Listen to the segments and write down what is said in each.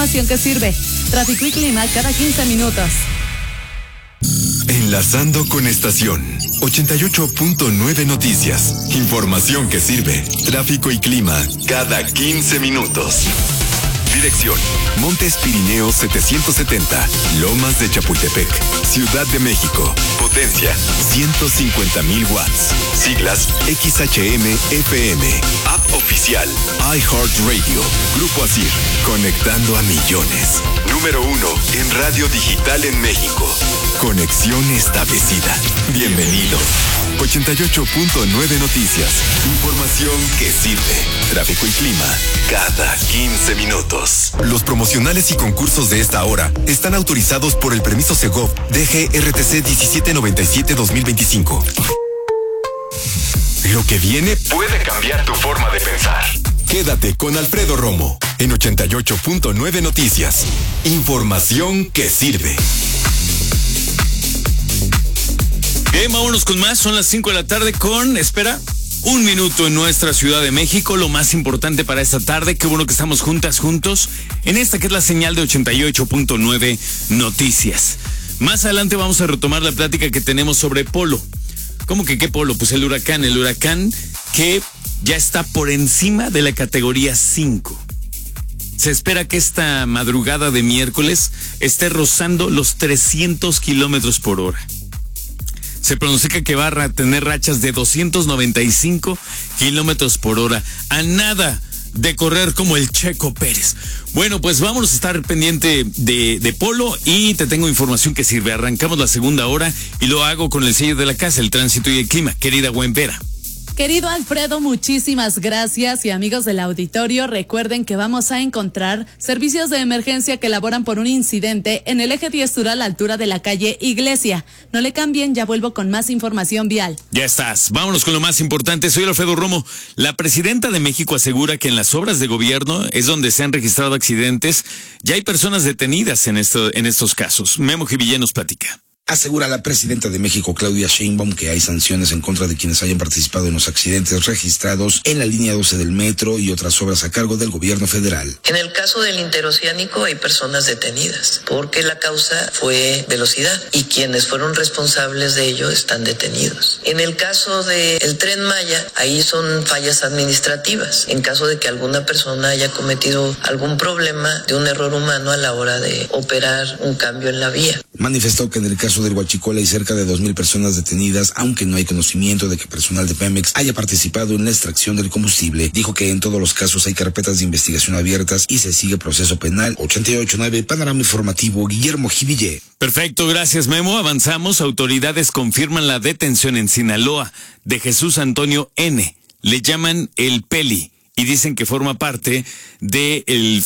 información que sirve. Tráfico y clima cada 15 minutos. Enlazando con estación 88.9 Noticias. Información que sirve. Tráfico y clima cada 15 minutos. Dirección: Montes Pirineos 770, Lomas de Chapultepec, Ciudad de México. Potencia: 150,000 watts. Siglas: XHM-FM. App oficial: iHeartRadio. Grupo ASIR, conectando a millones. Número 1 en radio digital en México. Conexión establecida. Bienvenido. 88.9 Noticias. Información que sirve. Tráfico y clima cada 15 minutos. Los promocionales y concursos de esta hora están autorizados por el permiso Segov DGRTC 1797-2025. Lo que viene puede cambiar tu forma de pensar. Quédate con Alfredo Romo en 88.9 Noticias. Información que sirve. Bien, vámonos con más. Son las 5 de la tarde con, un minuto en nuestra Ciudad de México. Lo más importante para esta tarde, qué bueno que estamos juntos, en esta que es la señal de 88.9 Noticias. Más adelante vamos a retomar la plática que tenemos sobre Polo. ¿Cómo que qué Polo? Pues el huracán que ya está por encima de la categoría 5. Se espera que esta madrugada de miércoles esté rozando los 300 kilómetros por hora. Se pronostica que va a tener rachas de 295 kilómetros por hora. A nada de correr como el Checo Pérez. Bueno, pues vamos a estar pendiente de Polo y te tengo información que sirve. Arrancamos la segunda hora y lo hago con el sello de la casa, el tránsito y el clima. Querida Güenvera. Querido Alfredo, muchísimas gracias, y amigos del auditorio, recuerden que vamos a encontrar servicios de emergencia que elaboran por un incidente en el eje 10 sur a la altura de la calle Iglesia. No le cambien, ya vuelvo con más información vial. Ya estás, vámonos con lo más importante. Soy Alfredo Romo. La presidenta de México asegura que en las obras de gobierno es donde se han registrado accidentes. Ya hay personas detenidas en estos casos. Memo Jivillén nos platica. Asegura la presidenta de México, Claudia Sheinbaum, que hay sanciones en contra de quienes hayan participado en los accidentes registrados en la línea 12 del metro y otras obras a cargo del gobierno federal. En el caso del interoceánico hay personas detenidas porque la causa fue velocidad y quienes fueron responsables de ello están detenidos. En el caso del Tren Maya, ahí son fallas administrativas. En caso de que alguna persona haya cometido algún problema de un error humano a la hora de operar un cambio en la vía. Manifestó que en el caso del Huachicola hay cerca de 2,000 personas detenidas, aunque no hay conocimiento de que personal de Pemex haya participado en la extracción del combustible. Dijo que en todos los casos hay carpetas de investigación abiertas y se sigue proceso penal. 88.9 Panorama Informativo, Guillermo Jivillé. Perfecto, gracias Memo. Avanzamos. Autoridades confirman la detención en Sinaloa de Jesús Antonio N. Le llaman el Peli y dicen que forma parte de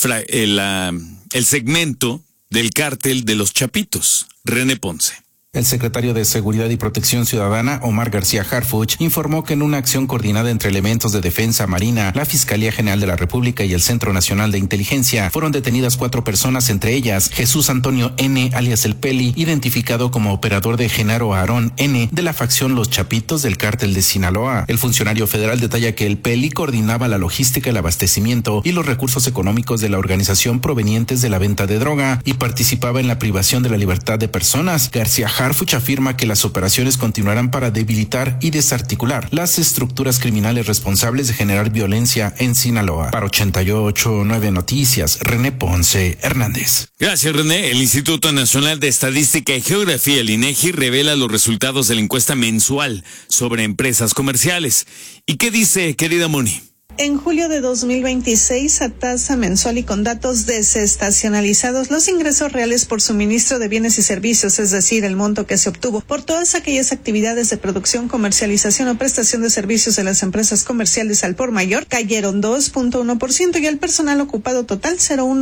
el segmento del cártel de los Chapitos. René Ponce. El secretario de Seguridad y Protección Ciudadana, Omar García Harfuch, informó que en una acción coordinada entre elementos de Defensa Marina, la Fiscalía General de la República y el Centro Nacional de Inteligencia, fueron detenidas 4 personas, entre ellas Jesús Antonio N., alias El Peli, identificado como operador de Genaro Aarón N., de la facción Los Chapitos del cártel de Sinaloa. El funcionario federal detalla que El Peli coordinaba la logística, el abastecimiento y los recursos económicos de la organización provenientes de la venta de droga y participaba en la privación de la libertad de personas. García Harfuch afirma que las operaciones continuarán para debilitar y desarticular las estructuras criminales responsables de generar violencia en Sinaloa. Para 88.9 Noticias, René Ponce Hernández. Gracias, René. El Instituto Nacional de Estadística y Geografía, el INEGI, revela los resultados de la encuesta mensual sobre empresas comerciales. ¿Y qué dice, querida Moni? En julio de 2026, a tasa mensual y con datos desestacionalizados, los ingresos reales por suministro de bienes y servicios, es decir, el monto que se obtuvo por todas aquellas actividades de producción, comercialización o prestación de servicios de las empresas comerciales al por mayor, cayeron 2.1% y el personal ocupado total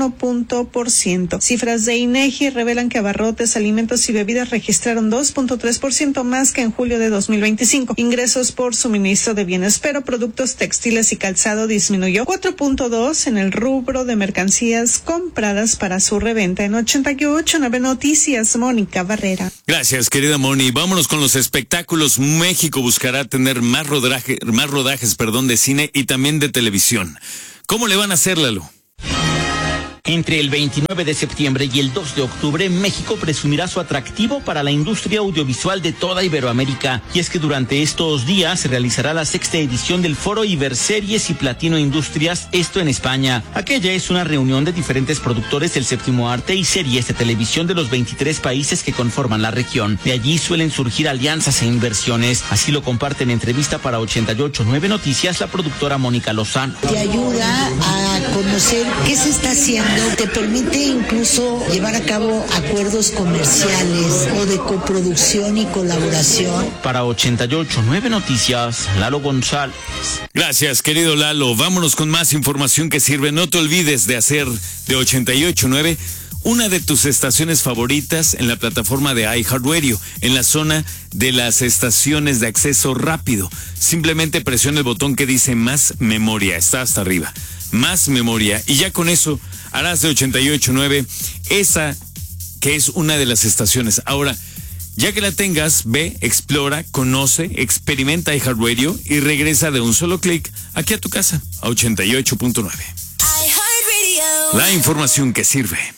0.1%. Cifras de INEGI revelan que abarrotes, alimentos y bebidas registraron 2.3% más que en julio de 2025. Ingresos por suministro de bienes, pero productos textiles y calzados disminuyó 4.2% en el rubro de mercancías compradas para su reventa. En 88.9 Noticias, Mónica Barrera. Gracias, querida Moni. Vámonos con los espectáculos. México buscará tener más rodajes de cine y también de televisión. ¿Cómo le van a hacer, Lalo? Entre el 29 de septiembre y el 2 de octubre, México presumirá su atractivo para la industria audiovisual de toda Iberoamérica. Y es que durante estos días se realizará la 6ª edición del Foro Iberseries y Platino Industrias, esto en España. Aquella es una reunión de diferentes productores del séptimo arte y series de televisión de los 23 países que conforman la región. De allí suelen surgir alianzas e inversiones. Así lo comparte en entrevista para 88.9 Noticias la productora Mónica Lozano. Te ayuda a conocer qué se está haciendo, te permite incluso llevar a cabo acuerdos comerciales o de coproducción y colaboración. Para 88.9 Noticias, Lalo González. Gracias, querido Lalo. Vámonos con más información que sirve. No te olvides de hacer de 88.9 una de tus estaciones favoritas en la plataforma de iHeartRadio, en la zona de las estaciones de acceso rápido. Simplemente presiona el botón que dice Más Memoria. Está hasta arriba. Más Memoria. Y ya con eso harás de 88.9 esa que es una de las estaciones. Ahora, ya que la tengas, ve, explora, conoce, experimenta iHeartRadio y regresa de un solo clic aquí a tu casa, a 88.9. La información que sirve.